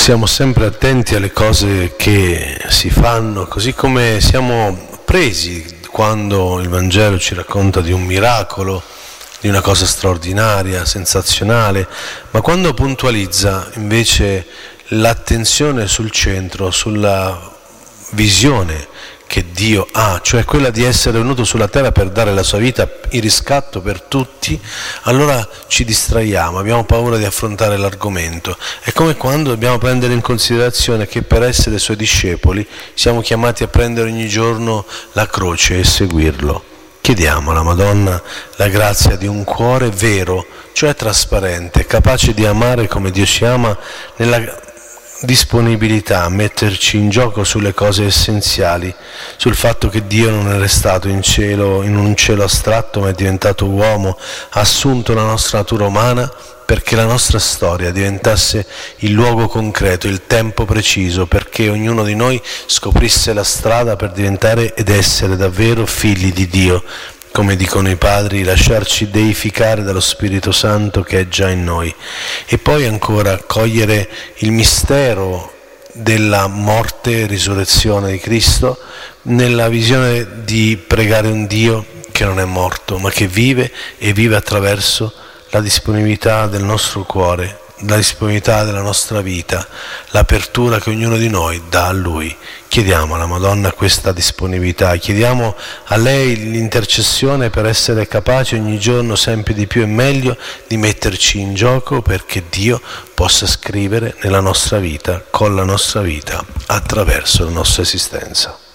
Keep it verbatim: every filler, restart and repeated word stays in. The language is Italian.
siamo sempre attenti alle cose che si fanno, così come siamo presi quando il Vangelo ci racconta di un miracolo, di una cosa straordinaria, sensazionale, ma quando puntualizza invece l'attenzione sul centro, sulla visione che Dio ha, cioè quella di essere venuto sulla terra per dare la sua vita in riscatto per tutti, allora ci distraiamo, abbiamo paura di affrontare l'argomento. È come quando dobbiamo prendere in considerazione che per essere suoi discepoli siamo chiamati a prendere ogni giorno la croce e seguirlo. Chiediamo alla Madonna la grazia di un cuore vero, cioè trasparente, capace di amare come Dio ci ama, nella disponibilità a metterci in gioco sulle cose essenziali, sul fatto che Dio non è restato in cielo, in un cielo astratto, ma è diventato uomo, ha assunto la nostra natura umana perché la nostra storia diventasse il luogo concreto, il tempo preciso, perché ognuno di noi scoprisse la strada per diventare ed essere davvero figli di Dio, come dicono i padri, lasciarci deificare dallo Spirito Santo che è già in noi. E poi ancora cogliere il mistero della morte e risurrezione di Cristo nella visione di pregare un Dio che non è morto, ma che vive e vive attraverso la disponibilità del nostro cuore, la disponibilità della nostra vita, l'apertura che ognuno di noi dà a Lui. Chiediamo alla Madonna questa disponibilità, chiediamo a lei l'intercessione per essere capaci ogni giorno sempre di più e meglio di metterci in gioco perché Dio possa scrivere nella nostra vita, con la nostra vita, attraverso la nostra esistenza.